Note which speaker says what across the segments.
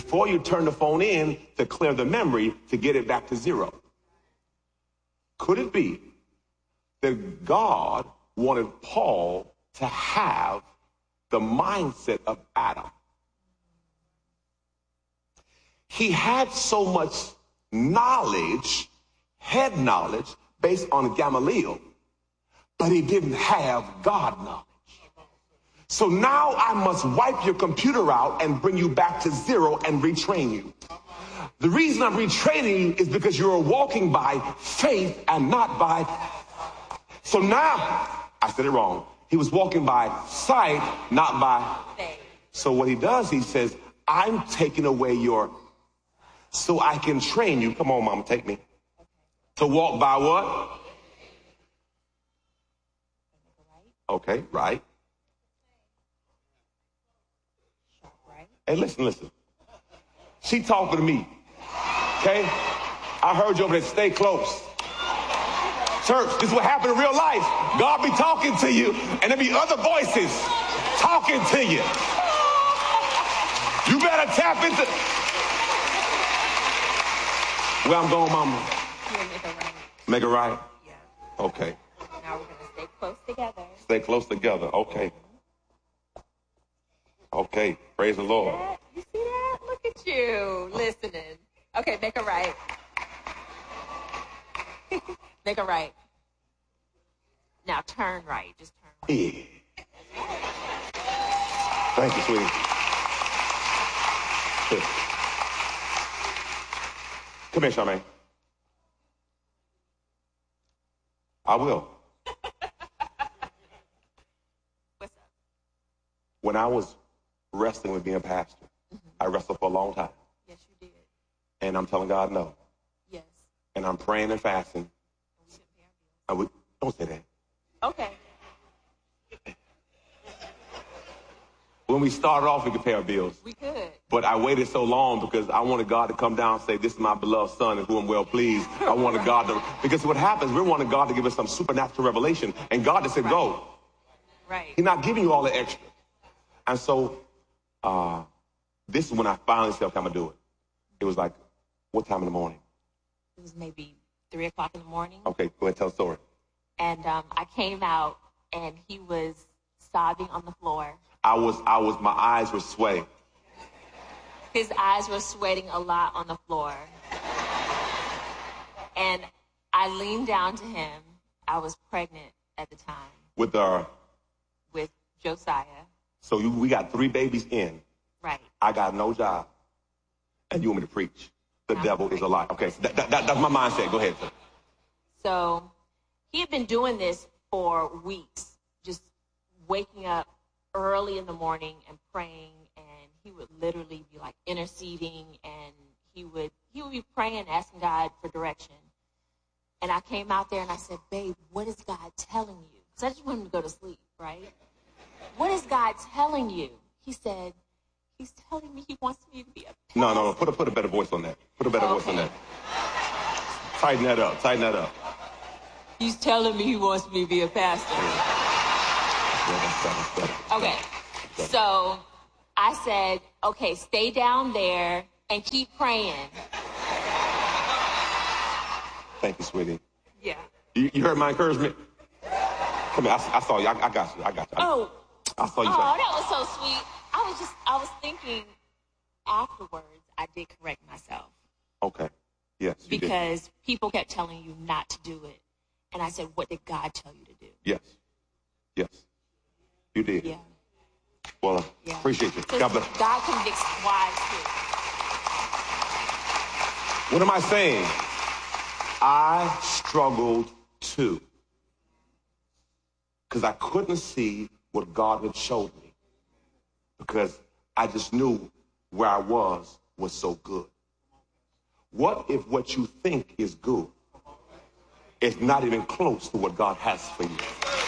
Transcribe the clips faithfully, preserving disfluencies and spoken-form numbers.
Speaker 1: before you turn the phone in to clear the memory to get it back to zero. Could it be that God wanted Paul to have the mindset of Adam? He had so much knowledge, head knowledge, based on Gamaliel, but he didn't have God knowledge. So now I must wipe your computer out and bring you back to zero and retrain you. The reason I'm retraining you is because you're walking by faith and not by. So now, I said it wrong. He was walking by sight, not by faith. So what he does, he says, I'm taking away your, so I can train you. Come on, mama, take me. To walk by what? Okay, right. Hey, listen, listen. She talking to me. Okay? I heard you over there. Stay close. Church, this is what happened in real life. God be talking to you, and there be other voices talking to you. You better tap into. Where I'm going, mama?
Speaker 2: Make it right.
Speaker 1: Make it right?
Speaker 2: Yeah.
Speaker 1: Okay.
Speaker 2: Now we're going to stay close together.
Speaker 1: Stay close together. Okay. Okay, praise the Lord.
Speaker 2: You see that? Look at you listening. Okay, make it right. Make it right. Now turn right. Just turn right.
Speaker 1: Yeah. Thank you, sweetie. Come here, Charmaine. I will.
Speaker 2: What's up?
Speaker 1: When I was wrestling with being a pastor, mm-hmm. I wrestled for a long time.
Speaker 2: Yes, you did.
Speaker 1: And I'm telling God no.
Speaker 2: Yes.
Speaker 1: And I'm praying and fasting.
Speaker 2: And we shouldn't pay our bills.
Speaker 1: I would, don't say that.
Speaker 2: Okay.
Speaker 1: When we started off, we could pay our bills.
Speaker 2: We could.
Speaker 1: But I waited so long because I wanted God to come down and say, this is my beloved son in whom I'm well pleased. I wanted God to, because what happens, we wanted God to give us some supernatural revelation. And God just said,
Speaker 2: right.
Speaker 1: go.
Speaker 2: Right.
Speaker 1: He's not giving you all the extra. And so uh, this is when I finally said, okay, I'm going to do it. It was like, what time in the morning?
Speaker 2: It was maybe three o'clock in the morning.
Speaker 1: Okay, go ahead, tell the story.
Speaker 2: And um, I came out, and he was sobbing on the floor.
Speaker 1: I was, I was, my eyes were sweating.
Speaker 2: His eyes were sweating a lot on the floor. And I leaned down to him. I was pregnant at the time.
Speaker 1: With our?
Speaker 2: With Josiah.
Speaker 1: So you, we got three babies in.
Speaker 2: Right.
Speaker 1: I got no job. And you want me to preach. The
Speaker 2: I'm
Speaker 1: devil
Speaker 2: preaching.
Speaker 1: is a lie. Okay, so that, that, that, that's my mindset. Go ahead, sir.
Speaker 2: So he had been doing this for weeks, just waking up early in the morning and praying, and he would literally be like interceding, and he would he would be praying, asking God for direction. And I came out there and I said, babe, what is God telling you? Because I just wanted him to go to sleep, right? What is God telling you? He said, he's telling me he wants me to be a pastor.
Speaker 1: No, no, no. Put a, put a better voice on that. Put a better
Speaker 2: Okay.
Speaker 1: voice on that. Tighten that up. Tighten that up.
Speaker 2: He's telling me he wants me to be a pastor.
Speaker 1: Yeah, that's better, that's better.
Speaker 2: Okay. So I said, okay, stay down there and keep praying.
Speaker 1: Thank you, sweetie.
Speaker 2: Yeah.
Speaker 1: You, you heard my encouragement? Come here. I, I saw you. I, I got you. I got you. I,
Speaker 2: Oh.
Speaker 1: I saw you.
Speaker 2: Oh, that was so sweet. I was just, I was thinking afterwards, I did correct myself.
Speaker 1: Okay. Yes. You
Speaker 2: Because did. people kept telling you not to do it. And I said, what did God tell you to do?
Speaker 1: Yes. Yes. You did.
Speaker 2: Yeah.
Speaker 1: Well,
Speaker 2: Yeah.
Speaker 1: appreciate you. God bless.
Speaker 2: God convicts wise too.
Speaker 1: What am I saying? I struggled too. Because I couldn't see what God had showed me. Because I just knew where I was was so good. What if what you think is good is not even close to what God has for you?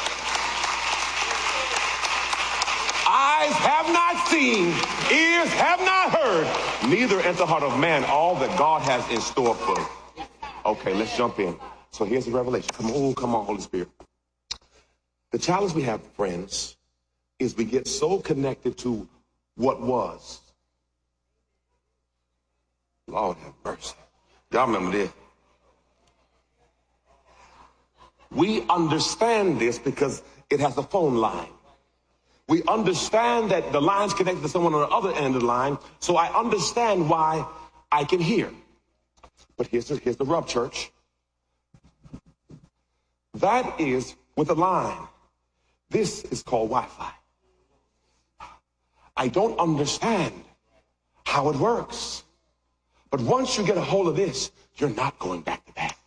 Speaker 1: Eyes have not seen, ears have not heard, neither enter the heart of man all that God has in store for you. Okay, let's jump in. So here's the revelation. Come on, come on, Holy Spirit. The challenge we have, friends, is we get so connected to what was Lord have mercy. Y'all remember this? We understand this because it has a phone line. We understand that the line's connected to someone on the other end of the line, so I understand why I can hear. But here's the, here's the rub, church. That is with a line. This is called Wi-Fi. I don't understand how it works. But once you get a hold of this, you're not going back to back.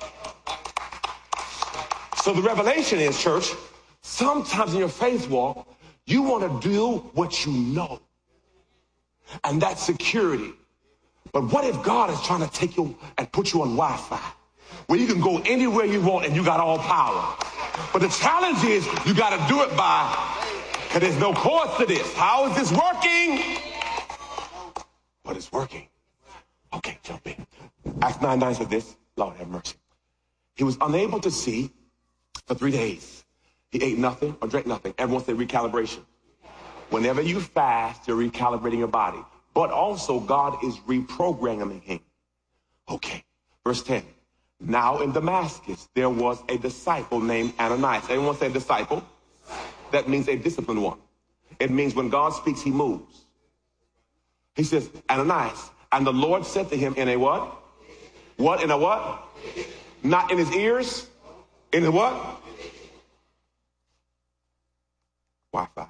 Speaker 1: So the revelation is, church, sometimes in your faith walk, you want to do what you know. And that's security. But what if God is trying to take you and put you on Wi-Fi, where you can go anywhere you want and you got all power? But the challenge is you got to do it by, because there's no course to this. How is this working? But it's working. Okay, jump in. Acts nine nine said this. Lord have mercy. He was unable to see for three days. He ate nothing or drank nothing. Everyone said recalibration. Whenever you fast, you're recalibrating your body. But also God is reprogramming him. Okay, verse ten. Now in Damascus, there was a disciple named Ananias. Everyone say disciple? That means a disciplined one. It means when God speaks, he moves. He says, Ananias. And the Lord said to him in a what? What? In a what? Not in his ears. In a what? Wi-Fi.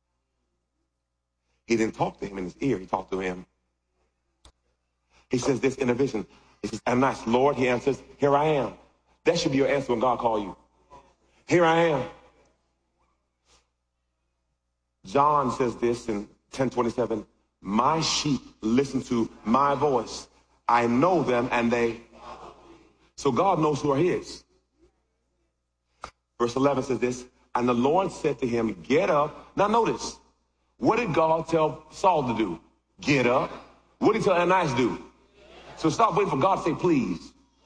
Speaker 1: He didn't talk to him in his ear. He talked to him. He says this in a vision. He says, Ananias, Lord, he answers, here I am. That should be your answer when God calls you. Here I am. John says this in ten twenty-seven. My sheep listen to my voice. I know them and they. So God knows who are his. Verse eleven says this. And the Lord said to him, get up. Now notice, what did God tell Saul to do? Get up. What did he tell Ananias to do? So stop waiting for God to say, please.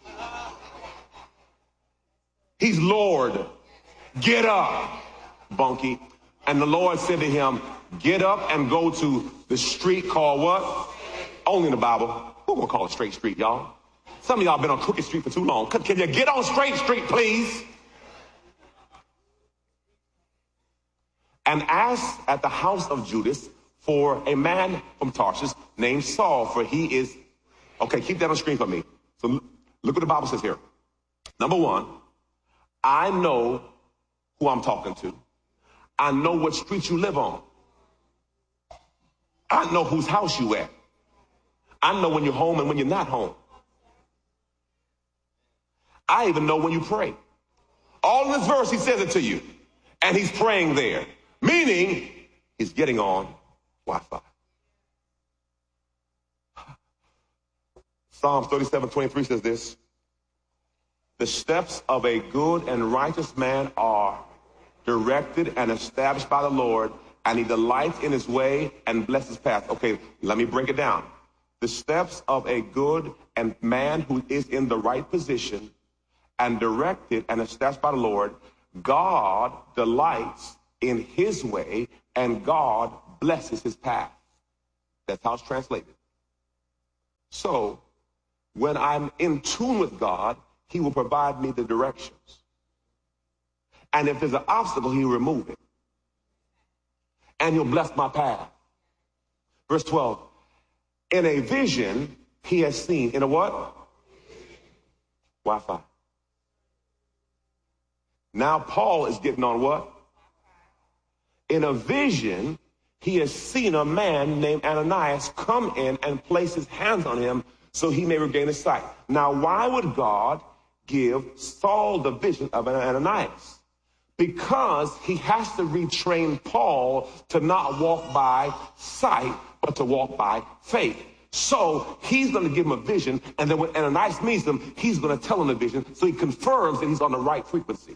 Speaker 1: He's Lord. Get up, bunkie. And the Lord said to him, get up and go to the street called what? Only in the Bible. We're going to call it Straight Street, y'all. Some of y'all been on Crooked Street for too long. Can you get on Straight Street, please? And ask at the house of Judas for a man from Tarshish named Saul, for he is... Okay, keep that on the screen for me. So look what the Bible says here. Number one, I know who I'm talking to. I know what street you live on. I know whose house you at. I know when you're home and when you're not home. I even know when you pray. All in this verse, he says it to you. And he's praying there. Meaning, he's getting on Wi-Fi. Psalms thirty-seven twenty-three says this. The steps of a good and righteous man are directed and established by the Lord, and he delights in his way and blesses his path. Okay, let me break it down. The steps of a good and man who is in the right position and directed and established by the Lord, God delights in his way and God blesses his path. That's how it's translated. So when I'm in tune with God, he will provide me the directions. And if there's an obstacle, he'll remove it. And he'll bless my path. Verse twelve. In a vision, he has seen. In a what? Wi-Fi. Now Paul is getting on what? In a vision, he has seen a man named Ananias come in and place his hands on him so he may regain his sight. Now, why would God give Saul the vision of Ananias? Because he has to retrain Paul to not walk by sight, but to walk by faith. So he's going to give him a vision, and then when Ananias meets him, he's going to tell him the vision, so he confirms that he's on the right frequency.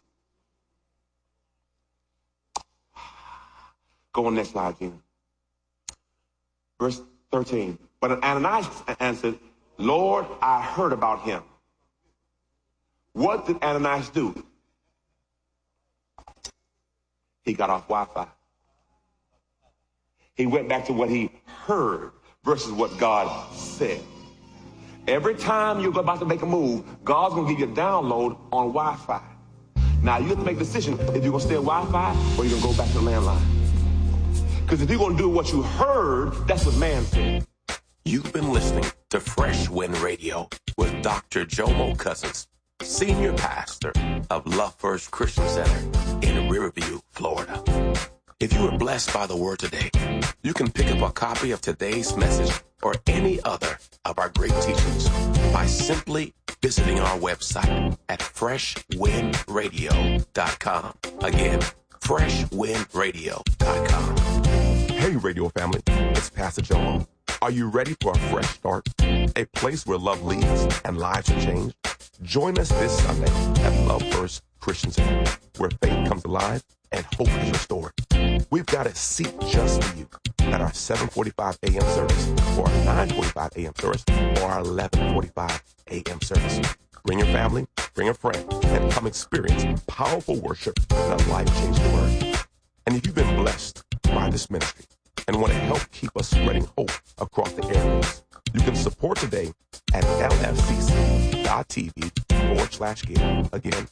Speaker 1: Go on next slide, Gina. Verse thirteen. But Ananias answered, Lord, I heard about him. What did Ananias do? He got off Wi-Fi. He went back to what he heard versus what God said. Every time you're about to make a move, God's going to give you a download on Wi-Fi. Now, you have to make a decision if you're going to stay on Wi-Fi or you're going to go back to the landline. Because if you're going to do what you heard, that's what man said.
Speaker 3: You've been listening to Fresh Wind Radio with Doctor Jomo Cousins, Senior Pastor of Love First Christian Center in Riverview, Florida. If you were blessed by the word today, you can pick up a copy of today's message or any other of our great teachings by simply visiting our website at fresh wind radio dot com. Again, fresh wind radio dot com.
Speaker 4: Hey, radio family, it's Pastor Jomo. Are you ready for a fresh start? A place where love leads and lives are changed? Join us this Sunday at Love First Christian Center, where faith comes alive and hope is restored. We've got a seat just for you at our seven forty-five a.m. service, or our nine forty-five a.m. service, or our eleven forty-five a.m. service. Bring your family, bring a friend, and come experience powerful worship and a life-changing word. And if you've been blessed by this ministry and want to help keep us spreading hope across the airwaves, you can support today at lfcc.tv forward slash give. Again,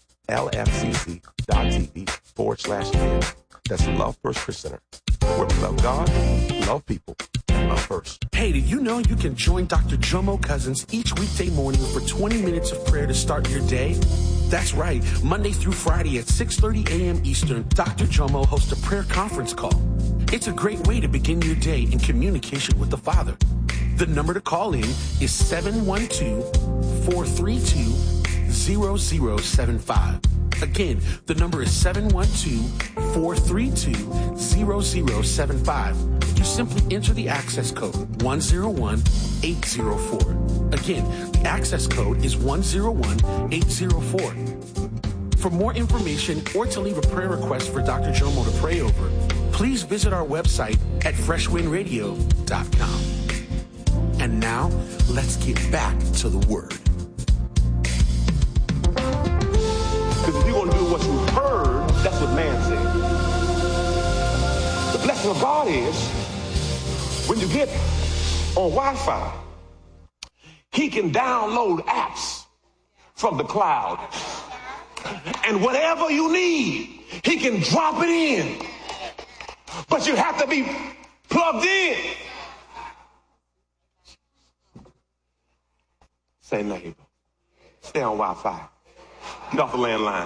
Speaker 4: lfcc.tv forward slash give. That's Love First Christian Center, where we love God, love people, and love first.
Speaker 5: Hey, did you know you can join Doctor Jomo Cousins each weekday morning for twenty minutes of prayer to start your day? That's right. Monday through Friday at six thirty a.m. Eastern, Doctor Jomo hosts a prayer conference call. It's a great way to begin your day in communication with the Father. The number to call in is seven one two, four three two, zero zero seven five. Again, the number is seven one two, four three two, zero zero seven five. You simply enter the access code one zero one eight zero four. Again, the access code is one zero one eight zero four. For more information or to leave a prayer request for Doctor Jomo to pray over, please visit our website at fresh wind radio dot com. And now, let's get back to the word.
Speaker 1: Because if you're going to do what you heard, that's what man said. The blessing of God is when you get on Wi-Fi, he can download apps from the cloud. And whatever you need, he can drop it in. But you have to be plugged in. Say, neighbor, stay on Wi-Fi. Get off the landline.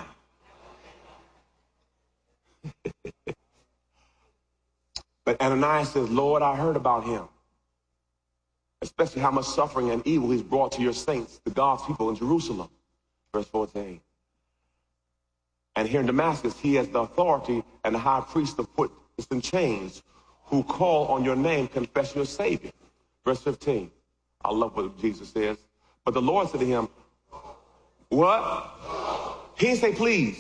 Speaker 1: But Ananias says, Lord, I heard about him, especially how much suffering and evil he's brought to your saints, the God's people in Jerusalem. Verse fourteen. And here in Damascus, he has the authority and the high priest have put us in chains, who call on your name, confess your Savior. Verse fifteen. I love what Jesus says. But the Lord said to him, what? He didn't say please.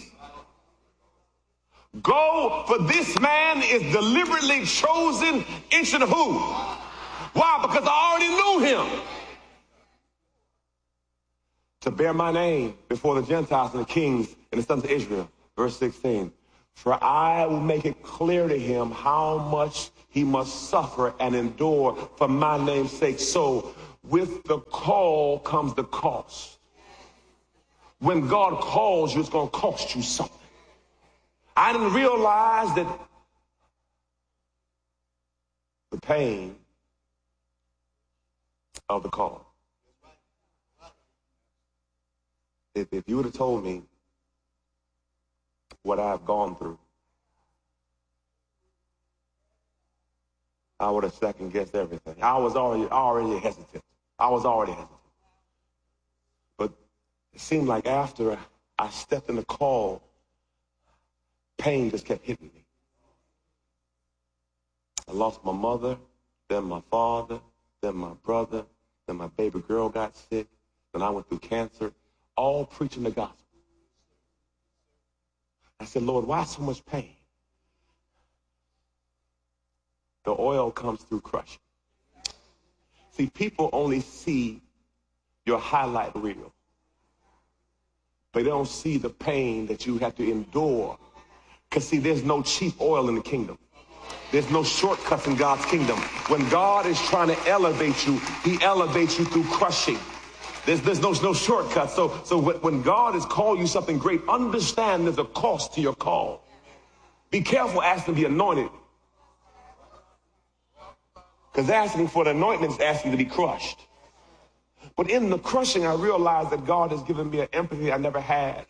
Speaker 1: Go, for this man is deliberately chosen into the who? Why? Because I already knew him. To bear my name before the Gentiles and the kings and the sons of Israel. Verse sixteen. For I will make it clear to him how much he must suffer and endure for my name's sake. So with the call comes the cost. When God calls you, it's going to cost you something. I didn't realize that the pain of the call. If, if you would have told me what I've gone through, I would have second guessed everything. I was already already hesitant. I was already hesitant. But it seemed like after I stepped in the call, pain just kept hitting me. I lost my mother, then my father, then my brother, then my baby girl got sick, then I went through cancer, all preaching the gospel. I said, Lord, why so much pain? The oil comes through crushing. See, people only see your highlight reel, but they don't see the pain that you have to endure. Because, see, there's no cheap oil in the kingdom. There's no shortcuts in God's kingdom. When God is trying to elevate you, he elevates you through crushing. There's, there's no, no shortcut. So, so when God has called you something great, understand there's a cost to your call. Be careful asking to be anointed. Because asking for the anointing is asking to be crushed. But in the crushing, I realized that God has given me an empathy I never had.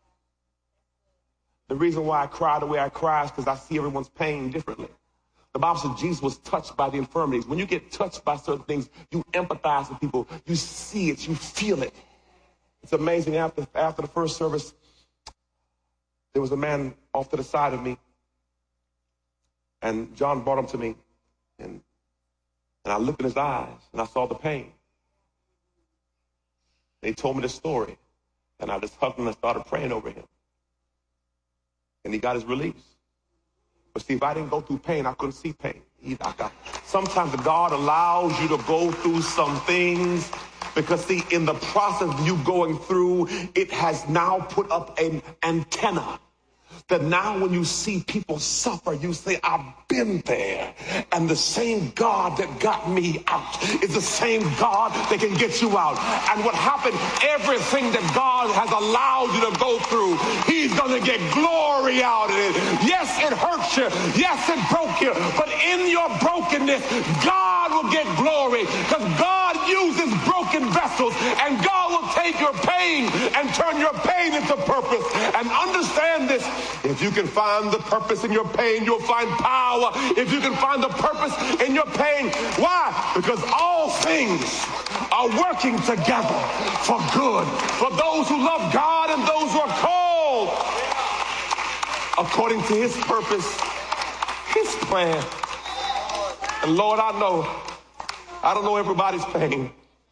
Speaker 1: The reason why I cry the way I cry is because I see everyone's pain differently. The Bible says Jesus was touched by the infirmities. When you get touched by certain things, you empathize with people. You see it. You feel it. It's amazing. After, after the first service, there was a man off to the side of me. And John brought him to me. And, and I looked in his eyes, and I saw the pain. And he told me the story. And I just hugged him and started praying over him. And he got his release. But see, if I didn't go through pain, I couldn't see pain either. I got, sometimes God allows you to go through some things because, see, in the process of you going through, it has now put up an antenna that now when you see people suffer, you say, I've been there. And the same God that got me out is the same God that can get you out. And what happened, everything that God has allowed you to go through, he's going to get glory out of it. Yes, it hurts you. Yes, it broke you. But in your brokenness, God will get glory because God uses broken vessels, and God will take your pain and turn your pain into purpose. And understand this. If you can find the purpose in your pain, you'll find power. If you can find the purpose in your pain, why? Because all things are working together for good, for those who love God and those who are called according to his purpose, his plan. And Lord, I know, I don't know everybody's pain,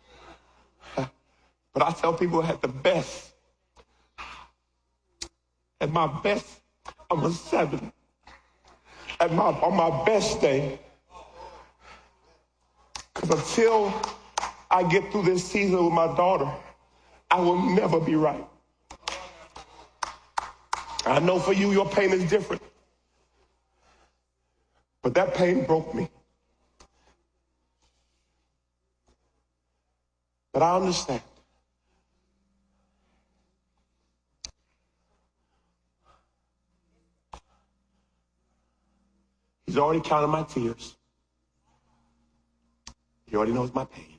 Speaker 1: but I tell people at the best, at my best, I'm a seven. At my, on my best day, because until I get through this season with my daughter, I will never be right. I know for you, your pain is different. But that pain broke me. But I understand. He's already counted my tears. He already knows my pain.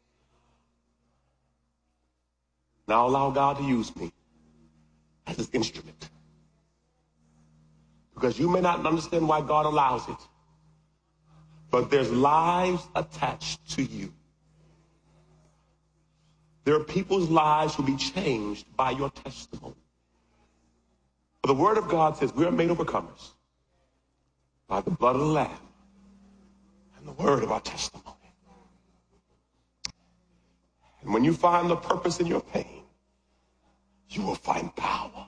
Speaker 1: Now allow God to use me as his instrument. Because you may not understand why God allows it, but there's lives attached to you. There are people's lives who will be changed by your testimony. For the word of God says we are made overcomers by the blood of the Lamb and the word of our testimony. And when you find the purpose in your pain, you will find power.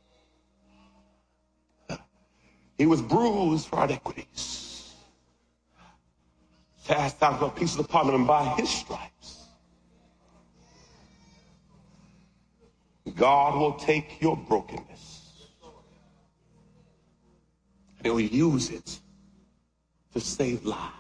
Speaker 1: He was bruised for our iniquities, chastised for pieces upon him, and by his stripes, God will take your brokenness and he'll use it to save lives.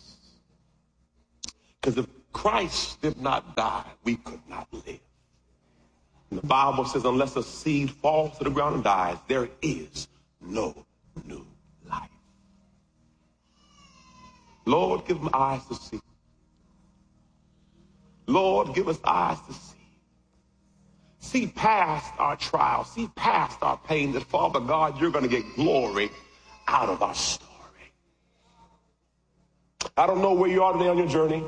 Speaker 1: Because if Christ did not die, we could not live. And the Bible says, unless a seed falls to the ground and dies, there is no new life. Lord, give them eyes to see. Lord, give us eyes to see. See past our trials. See past our pain. That, Father God, you're going to get glory out of our story. I don't know where you are today on your journey,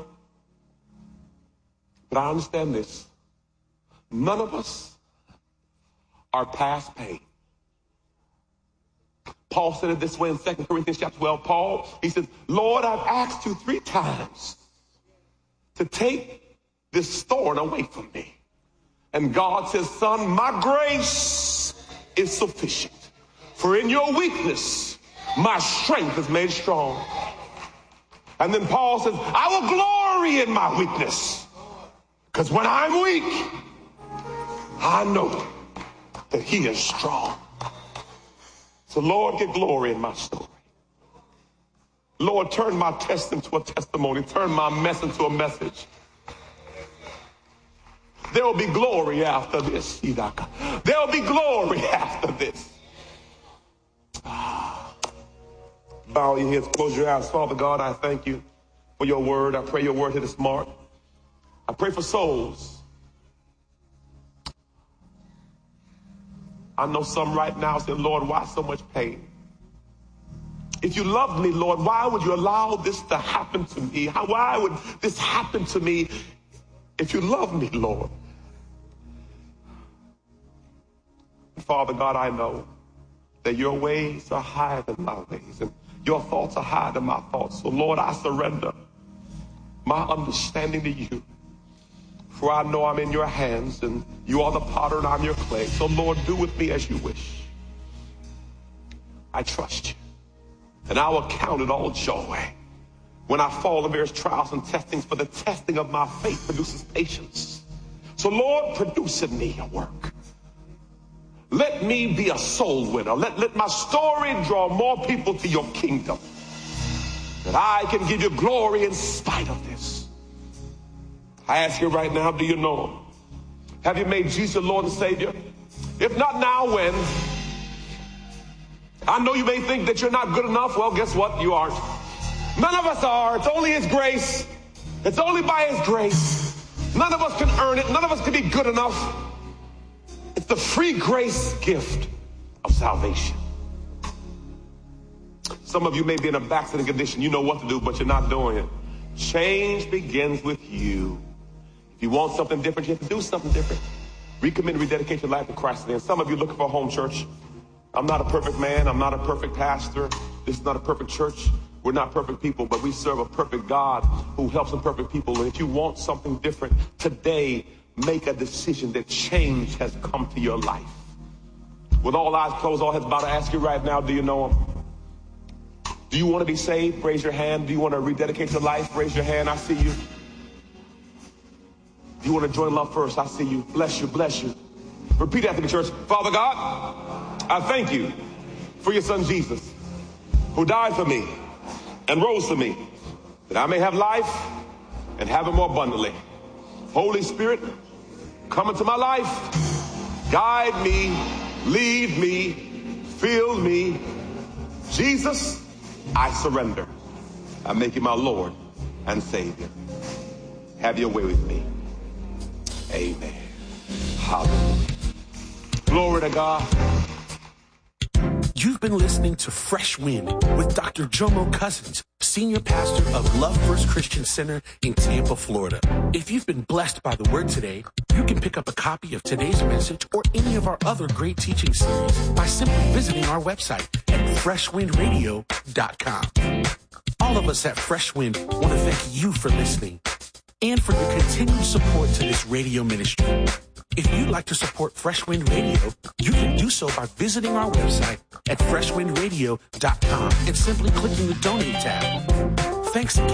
Speaker 1: but I understand this. None of us are past pain. Paul said it this way in Second Corinthians chapter twelve. Paul, he says, Lord, I've asked you three times to take this thorn away from me. And God says, son, my grace is sufficient. For in your weakness, my strength is made strong. And then Paul says, I will glory in my weakness. Because when I'm weak, I know that he is strong. So Lord, get glory in my story. Lord, turn my test into a testimony. Turn my mess into a message. There will be glory after this. There will be glory after this. Ah. Bow your heads, close your eyes. Father God, I thank you for your word. I pray your word hit us mark. I pray for souls. I know some right now saying, Lord, why so much pain? If you loved me, Lord, why would you allow this to happen to me? How, why would this happen to me if you love me, Lord? Father God, I know that your ways are higher than my ways, and your thoughts are higher than my thoughts. So, Lord, I surrender my understanding to you. For I know I'm in your hands, and you are the potter and I'm your clay. So, Lord, do with me as you wish. I trust you. And I will count it all joy when I fall in various trials and testings, for the testing of my faith produces patience. So, Lord, produce in me a work. Let me be a soul winner. Let, let my story draw more people to your kingdom, that I can give you glory in spite of this. I ask you right now, do you know him? Have you made Jesus Lord and Savior? If not now, when? I know you may think that you're not good enough. Well, guess what? You aren't. None of us are. It's only his grace. It's only by his grace. None of us can earn it. None of us can be good enough. It's the free grace gift of salvation. Some of you may be in a backsliding condition. You know what to do, but you're not doing it. Change begins with you. If you want something different, you have to do something different. Recommit, rededicate your life to Christ. And some of you looking for a home church. I'm not a perfect man. I'm not a perfect pastor. This is not a perfect church. We're not perfect people, but we serve a perfect God who helps imperfect people. And if you want something different today, make a decision that change has come to your life. With all eyes closed, all heads bowed, I ask you right now, do you know him? Do you want to be saved? Raise your hand. Do you want to rededicate your life? Raise your hand. I see you. Do you want to join Love First? I see you. Bless you, bless you. Repeat after me, church. Father God, I thank you for your son Jesus, who died for me and rose for me, that I may have life and have it more abundantly. Holy Spirit, come into my life. Guide me, lead me, fill me. Jesus, I surrender. I make you my Lord and Savior. Have your way with me. Amen. Hallelujah. Glory to God.
Speaker 5: You've been listening to Fresh Wind with Doctor Jomo Cousins, Senior Pastor of Love First Christian Center in Tampa, Florida. If you've been blessed by the word today, you can pick up a copy of today's message or any of our other great teaching series by simply visiting our website at fresh wind radio dot com. All of us at Fresh Wind want to thank you for listening and for your continued support to this radio ministry. If you'd like to support Fresh Wind Radio, you can do so by visiting our website at fresh wind radio dot com and simply clicking the Donate tab. Thanks again.